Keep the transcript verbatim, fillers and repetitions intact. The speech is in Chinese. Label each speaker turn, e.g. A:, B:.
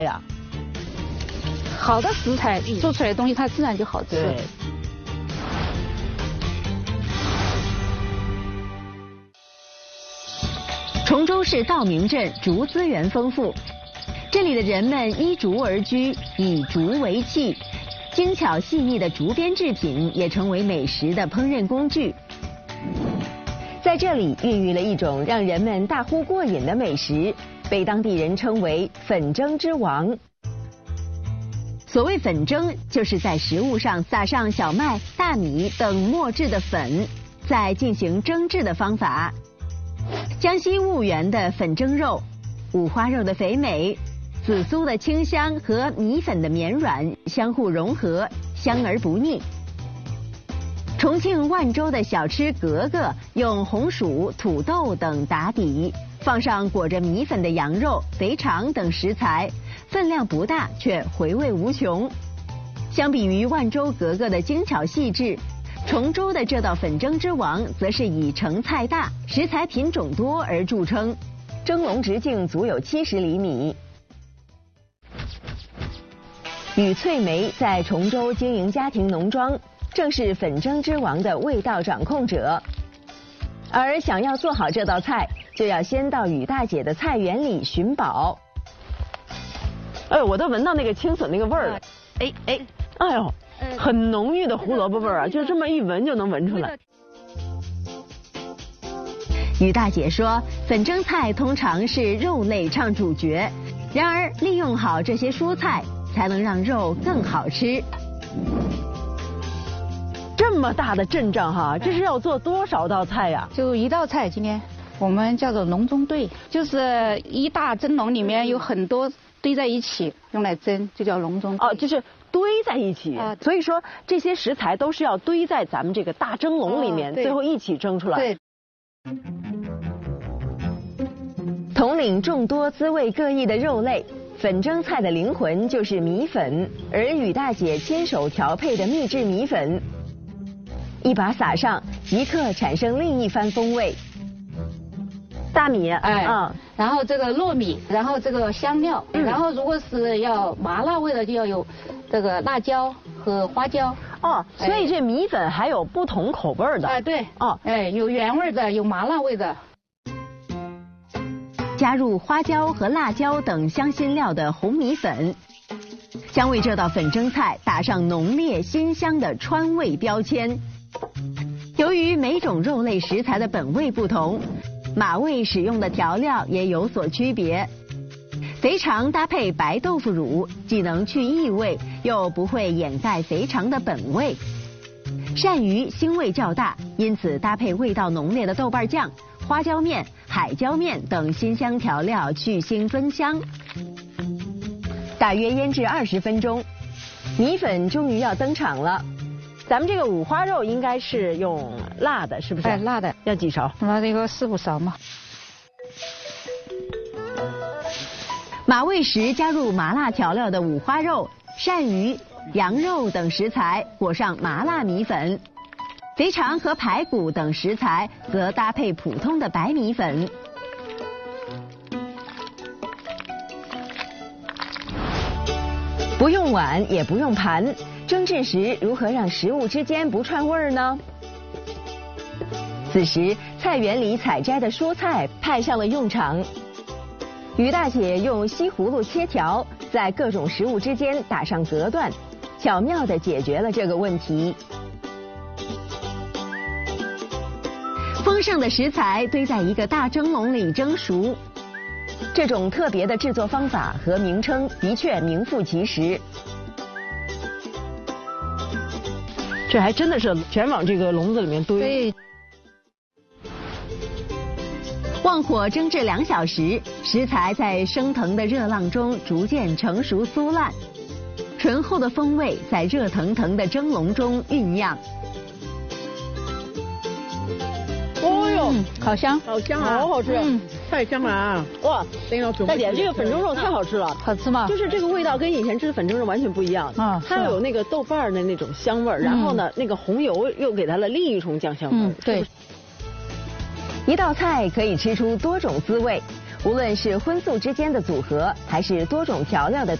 A: 呀。
B: 好的食材做出来的东西，它自然就好吃。
A: 对。
C: 崇州市道明镇竹资源丰富，这里的人们依竹而居，以竹为器，精巧细腻的竹编制品也成为美食的烹饪工具。在这里孕育了一种让人们大呼过瘾的美食，被当地人称为粉蒸之王。所谓粉蒸，就是在食物上撒上小麦、大米等磨制的粉，再进行蒸制的方法。江西婺源的粉蒸肉，五花肉的肥美，紫苏的清香和米粉的绵软相互融合，香而不腻。重庆万州的小吃格格用红薯、土豆等打底，放上裹着米粉的羊肉、肥肠等食材，分量不大，却回味无穷。相比于万州格格的精巧细致，崇州的这道粉蒸之王则是以成菜大、食材品种多而著称，蒸笼直径足有七十厘米。吕翠梅在崇州经营家庭农庄，正是粉蒸之王的味道掌控者。而想要做好这道菜，就要先到吕大姐的菜园里寻宝。
A: 哎，我都闻到那个青笋那个味儿了。
C: 哎哎，
A: 哎呦，很浓郁的胡萝卜味儿啊，就这么一闻就能闻出来。
C: 吕大姐说，粉蒸菜通常是肉类唱主角，然而利用好这些蔬菜，才能让肉更好吃。
A: 这么大的阵仗哈，这是要做多少道菜呀？
B: 就一道菜，今天我们叫做笼中对，就是一大蒸笼里面有很多堆在一起用来蒸，就叫笼中。
A: 哦，就是堆在一起。啊、所以说这些食材都是要堆在咱们这个大蒸笼里面，哦、最后一起蒸出来。
B: 对。
C: 统领众多滋味各异的肉类，粉蒸菜的灵魂就是米粉，而吕大姐亲手调配的秘制米粉，一把撒上，即刻产生另一番风味。
A: 大米，
B: 哎，嗯，然后这个糯米，然后这个香料，嗯、然后如果是要麻辣味的，就要有这个辣椒和花椒。
A: 哦，所以这米粉还有不同口味的。
B: 哎，对，哦，哎，有原味的，有麻辣味的。
C: 加入花椒和辣椒等香辛料的红米粉，将为这道粉蒸菜打上浓烈辛香的川味标签。由于每种肉类食材的本味不同，马味使用的调料也有所区别。肥肠搭配白豆腐乳，既能去异味，又不会掩盖肥肠的本味。鳝鱼腥味较大，因此搭配味道浓烈的豆瓣酱、花椒面、海椒面等辛香调料去腥增香。大约腌制二十分钟，米粉终于要登场了。
A: 咱们这个五花肉应该是用辣的，是不是？
B: 哎，辣的。
A: 要几勺？
B: 那这个四五勺嘛。
C: 马味时加入麻辣调料的五花肉、鳝鱼、羊肉等食材，裹上麻辣米粉。肥肠和排骨等食材则搭配普通的白米粉。不用碗也不用盘，蒸制时如何让食物之间不串味儿呢？此时，菜园里采摘的蔬菜派上了用场。吕大姐用西葫芦切条，在各种食物之间打上隔断，巧妙地解决了这个问题。丰盛的食材堆在一个大蒸笼里蒸熟，这种特别的制作方法和名称的确名副其实。
A: 这还真的是全往这个笼子里面堆。
B: 对。
C: 旺火蒸制两小时，食材在升腾的热浪中逐渐成熟酥烂，醇厚的风味在热腾腾的蒸笼中酝酿。
A: 哦呦，
B: 嗯，好香，
A: 好香啊，好好吃，嗯，太香了啊！哇，大姐，这个粉蒸肉太好吃了，
B: 好吃吗？
A: 就是这个味道跟以前吃的粉蒸肉完全不一样啊，它有那个豆瓣的那种香味儿，然后呢，那个红油又给它了另一重酱香味。
B: 嗯，对。
C: 一道菜可以吃出多种滋味， 无论是荤素之间的组合，还是多种调料的